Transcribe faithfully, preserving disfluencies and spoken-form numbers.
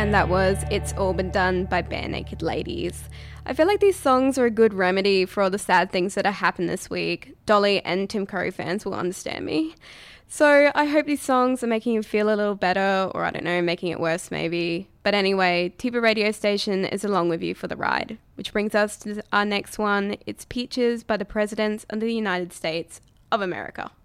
And that was It's All Been Done by Barenaked Ladies. I feel like these songs are a good remedy for all the sad things that have happened this week. Dolly and Tim Curry fans will understand me. So I hope these songs are making you feel a little better, or I don't know, making it worse maybe. But anyway, T V Radio Station is along with you for the ride. Which brings us to our next one. It's Peaches by the Presidents of the United States of America.